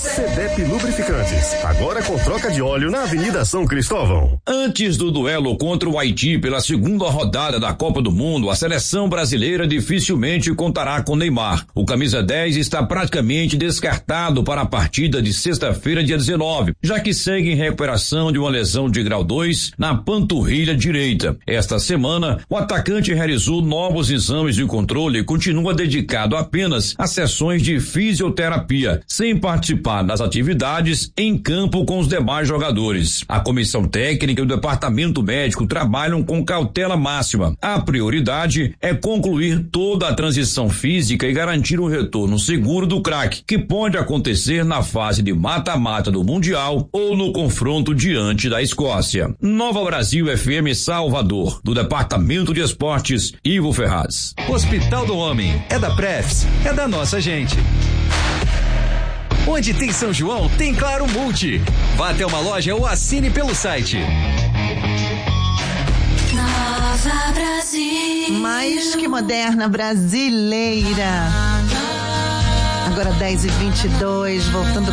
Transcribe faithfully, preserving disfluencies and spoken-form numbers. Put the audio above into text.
Cedep Lubrificantes, agora com troca de óleo na Avenida São Cristóvão. Antes do duelo contra o Haiti pela segunda rodada da Copa do Mundo, a seleção brasileira dificilmente contará com Neymar. O camisa dez está praticamente descartado para a partida de sexta-feira, dia dezenove, já que segue em recuperação de uma lesão de grau dois na panturrilha direita. Esta semana, o atacante realizou novos exames de controle e continua dedicado apenas a sessões de fisioterapia, sem participar das atividades em campo com os demais jogadores. A comissão técnica e o departamento médico trabalham com cautela máxima. A prioridade é concluir toda a transição física e garantir um retorno seguro do craque, que pode acontecer na fase de mata-mata do Mundial ou no confronto diante da Escócia. Nova Brasil F M Salvador, do Departamento de Esportes, Ivo Ferraz. Hospital do Homem é da Prefs, é da nossa gente. Onde tem São João, tem Claro Multi. Vá até uma loja ou assine pelo site. Nova Brasil. Mais que moderna, brasileira. Agora dez e vinte e dois, voltando